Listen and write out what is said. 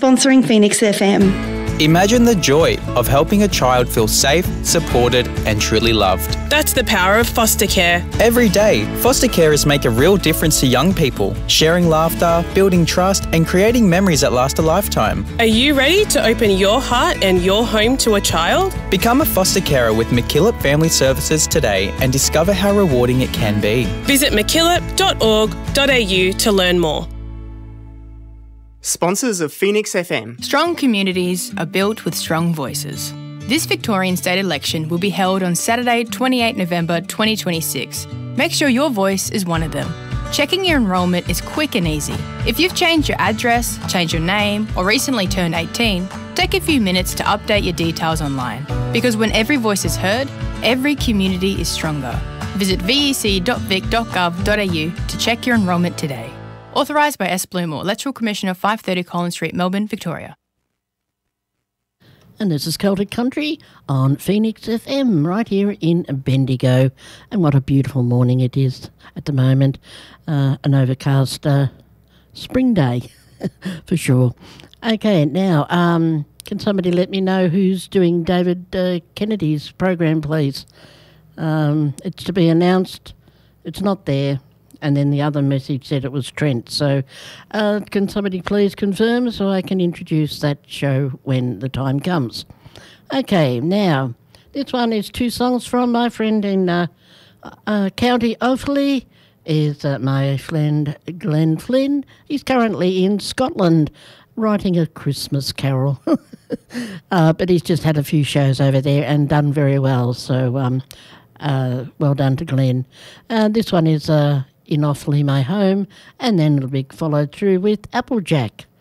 sponsoring Phoenix FM. Imagine the joy of helping a child feel safe, supported and truly loved. That's the power of foster care. Every day, foster carers make a real difference to young people, sharing laughter, building trust and creating memories that last a lifetime. Are you ready to open your heart and your home to a child? Become a foster carer with MacKillop Family Services today and discover how rewarding it can be. Visit mackillop.org.au to learn more. Sponsors of Phoenix FM. Strong communities are built with strong voices. This Victorian state election will be held on Saturday, 28 November 2026. Make sure your voice is one of them. Checking your enrolment is quick and easy. If you've changed your address, changed your name, or recently turned 18, take a few minutes to update your details online. Because when every voice is heard, every community is stronger. Visit vec.vic.gov.au to check your enrolment today. Authorised by S. Blumore, Electoral Commissioner, 530 Collins Street, Melbourne, Victoria. And this is Celtic Country on Phoenix FM right here in Bendigo. And what a beautiful morning it is at the moment. An overcast spring day for sure. Okay, now, can somebody let me know who's doing David Kennedy's program, please? It's to be announced. It's not there. And then the other message said it was Trent. So can somebody please confirm so I can introduce that show when the time comes? Okay, now, this one is two songs from my friend in County Offaly, is my friend Glenn Flynn. He's currently in Scotland writing a Christmas carol. But he's just had a few shows over there and done very well. So well done to Glenn. This one is... In Offaly, My Home, and then it'll be followed through with Applejack.